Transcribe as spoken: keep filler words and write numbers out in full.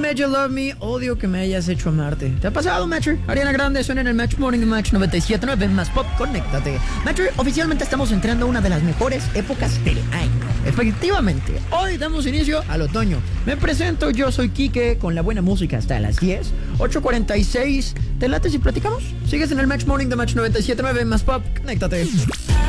Said You Love Me, odio que me hayas hecho amarte. ¿Te ha pasado, Metro? Ariana Grande suena en el Match Morning de Match noventa y siete punto nueve más pop, conéctate. Metro, oficialmente estamos entrando a una de las mejores épocas del año. Efectivamente, hoy damos inicio al otoño. Me presento, yo soy Quique, con la buena música hasta las diez, ocho cuarenta y seis. ¿Te late si platicamos? Sigues en el Match Morning de Match noventa y siete punto nueve más pop, conéctate.